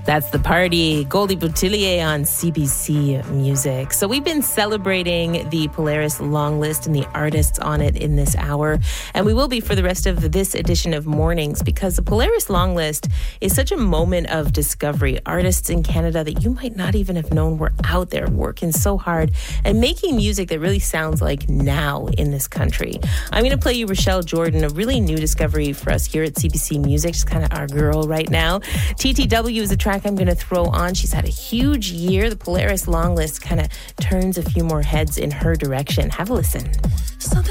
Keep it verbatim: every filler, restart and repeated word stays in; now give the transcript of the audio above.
That's The Party, Goldie Boutillier on C B C Music. So we've been celebrating the Polaris long list and the artists on it in this hour. And we will be for the rest of this edition of Mornings, because the Polaris long list is such a moment of discovery. Artists in Canada that you might not even have known were out there working so hard and making music that really sounds like now in this country. I'm going to play you Rochelle Jordan, a really new discovery for us here at C B C Music. She's kind of our girl right now. T T W is a track I'm going to throw on. She's had a huge year. The Polaris long list kind of turns a few more heads in her direction. Have a listen.